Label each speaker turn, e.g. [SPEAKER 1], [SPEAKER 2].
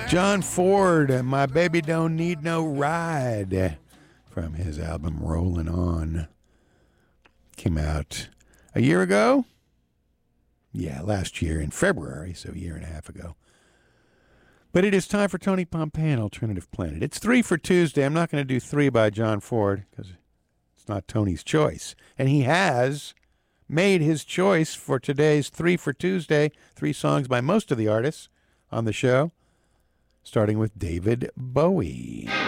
[SPEAKER 1] John Ford, My Baby Don't Need No Ride, from his album Rollin' On. Came out a year ago? Yeah, last year in February, so a year and a half ago. But it is time for Tony Pompei and Alternative Planet. It's 3 for Tuesday. I'm not going to do 3 by John Ford because it's not Tony's choice. And he has made his choice for today's 3 for Tuesday, 3 songs by most of the artists on the show, starting with David Bowie.